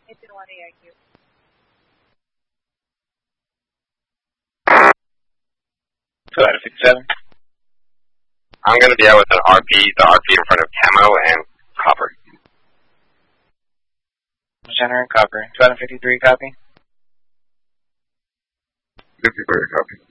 2 out of 57. I'm going to be out with an RP, the RP in front of Camo and Copper. Center and Copper. 2 out of 53, copy. 53, copy.